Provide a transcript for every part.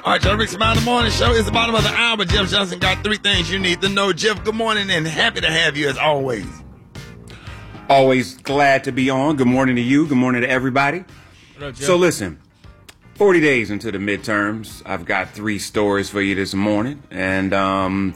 All right, Jeff Rick's About the Morning Show. It's the bottom of the hour. Jeff Johnson got 3 things you need to know. Jeff, good morning and happy to have you as always. Always glad to be on. Good morning to you. Good morning to everybody. What up, Jeff? So listen, 40 days into the midterms, I've got 3 stories for you this morning. And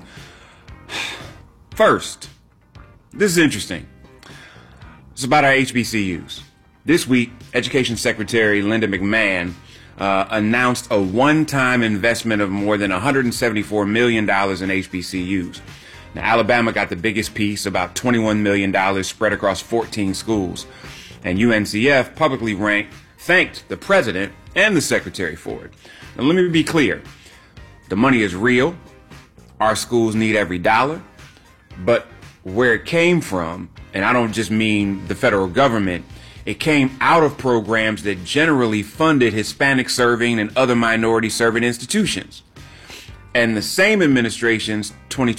first, this is interesting. It's about our HBCUs. This week, Education Secretary Linda McMahon announced a one-time investment of more than $174 million in HBCUs. Now, Alabama got the biggest piece, about $21 million spread across 14 schools. And UNCF publicly thanked the president and the secretary for it. Now, let me be clear. The money is real. Our schools need every dollar. But where it came from, and I don't just mean the federal government, it came out of programs that generally funded Hispanic serving and other minority serving institutions. And the same administration's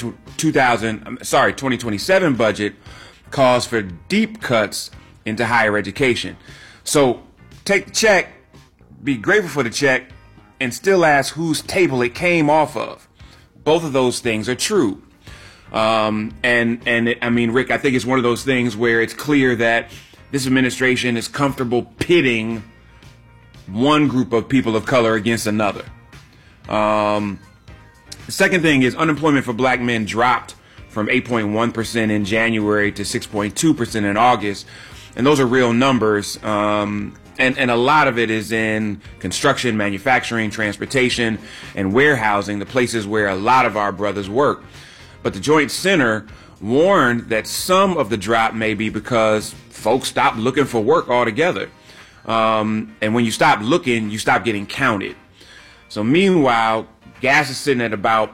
2027 budget calls for deep cuts into higher education. So take the check, be grateful for the check, and still ask whose table it came off of. Both of those things are true. I mean, Rick, I think it's one of those things where it's clear that this administration is comfortable pitting one group of people of color against another. The second thing is unemployment for black men dropped from 8.1% in January to 6.2% in August. And those are real numbers. And a lot of it is in construction, manufacturing, transportation, and warehousing, the places where a lot of our brothers work. But the Joint Center warned that some of the drop may be because folks stopped looking for work altogether. And when you stop looking, you stop getting counted. So meanwhile, gas is sitting at about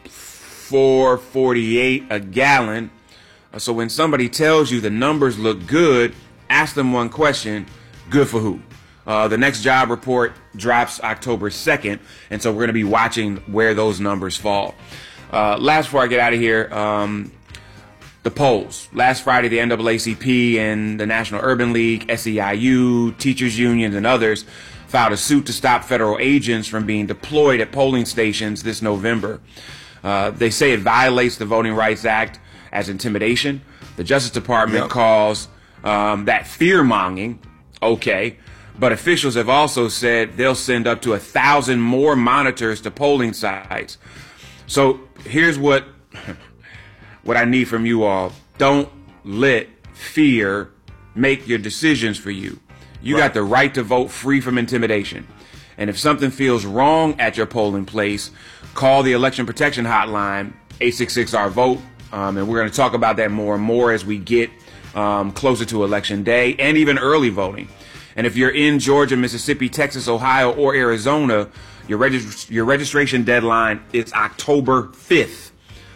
$4.48 a gallon. So when somebody tells you the numbers look good, ask them one question: good for who? The next job report drops October 2nd, and so we're going to be watching where those numbers fall. Last, before I get out of here, the polls. Last Friday, the NAACP and the National Urban League, SEIU, teachers unions, and others filed a suit to stop federal agents from being deployed at polling stations this November. They say it violates the Voting Rights Act as intimidation. The Justice Department calls that fear-mongering. Okay. But officials have also said they'll send up to 1,000 more monitors to polling sites. So here's what I need from you all. Don't let fear make your decisions for you. You got the right to vote free from intimidation. And if something feels wrong at your polling place, call the Election Protection Hotline, 866-RVOTE. And we're going to talk about that more and more as we get closer to Election Day and even early voting. And if you're in Georgia, Mississippi, Texas, Ohio, or Arizona, your registration deadline is October 5th.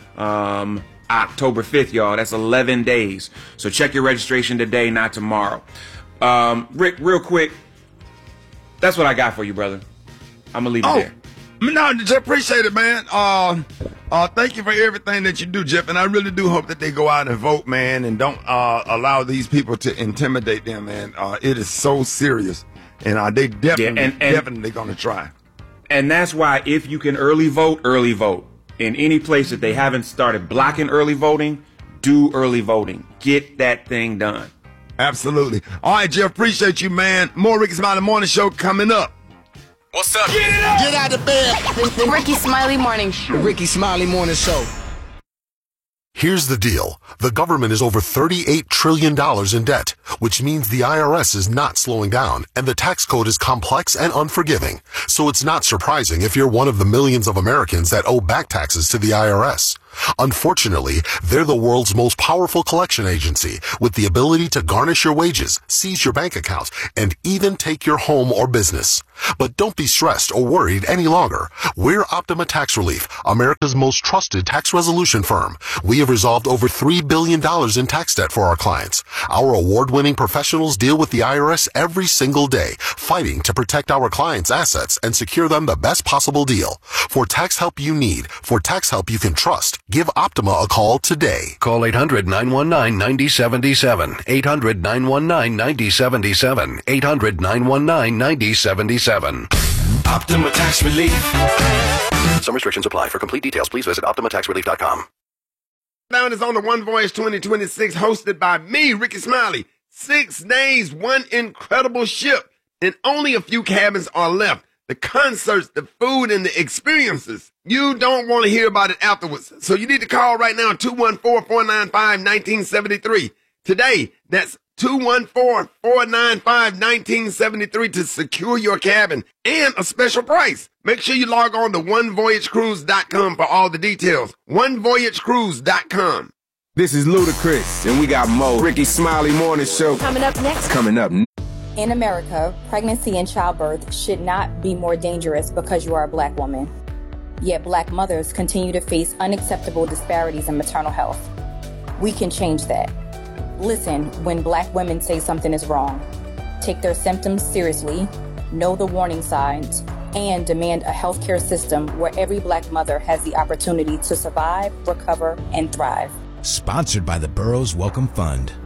October 5th, y'all. That's 11 days. So check your registration today, not tomorrow. Rick, real quick, that's what I got for you, brother. I'm going to leave it there. No, just appreciate it, man. Thank you for everything that you do, Jeff. And I really do hope that they go out and vote, man, and don't allow these people to intimidate them, man. It is so serious. And they definitely going to try. And that's why if you can early vote, early vote. In any place that they haven't started blocking early voting, do early voting. Get that thing done. Absolutely. All right, Jeff, appreciate you, man. More Ricky Smiley Morning Show coming up. What's up? Get out of bed. The Ricky Smiley Morning Show. Ricky Smiley Morning Show. Here's the deal. The government is over $38 trillion in debt, which means the IRS is not slowing down, and the tax code is complex and unforgiving. So it's not surprising if you're one of the millions of Americans that owe back taxes to the IRS. Unfortunately, they're the world's most powerful collection agency, with the ability to garnish your wages, seize your bank account, and even take your home or business. But don't be stressed or worried any longer. We're Optima Tax Relief, America's most trusted tax resolution firm. We have resolved over $3 billion in tax debt for our clients. Our award-winning professionals deal with the IRS every single day, fighting to protect our clients' assets and secure them the best possible deal. For tax help you need, for tax help you can trust, give Optima a call today. Call 800-919-9077. 800-919-9077. 800-919-9077. Optima Tax Relief. Some restrictions apply. For complete details, please visit OptimaTaxRelief.com. Down is on the One Voyage 2026, hosted by me, Ricky Smiley. 6 days, one incredible ship, and only a few cabins are left. The concerts, the food, and the experiences. You don't want to hear about it afterwards. So you need to call right now, 214-495-1973. Today, that's 214-495-1973 to secure your cabin and a special price. Make sure you log on to onevoyagecruise.com for all the details. onevoyagecruise.com. This is Ludacris, and we got Mo. Ricky Smiley Morning Show. Coming up next. Coming up. In America, pregnancy and childbirth should not be more dangerous because you are a black woman. Yet black mothers continue to face unacceptable disparities in maternal health. We can change that. Listen when black women say something is wrong. Take their symptoms seriously, know the warning signs, and demand a healthcare system where every black mother has the opportunity to survive, recover, and thrive. Sponsored by the Burroughs Welcome Fund.